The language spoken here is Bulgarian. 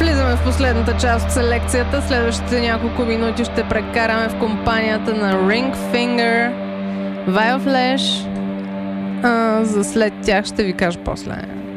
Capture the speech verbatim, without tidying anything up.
Влизаме в последната част от селекцията. Следващите няколко минути ще прекараме в компанията на Ring Finger, Vioflash. А, за след тях ще ви кажа после.